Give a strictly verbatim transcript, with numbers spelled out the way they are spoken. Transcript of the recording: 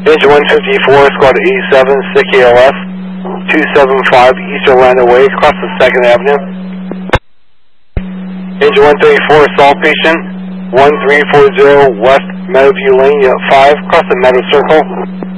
Engine one fifty-four, squad eighty-seven, S I C K L S, two seven five East Orlando Way, across the second Avenue. Engine one thirty-four, assault patient, one three four zero West Meadowview Lane, Unit five, across the Meadow Circle.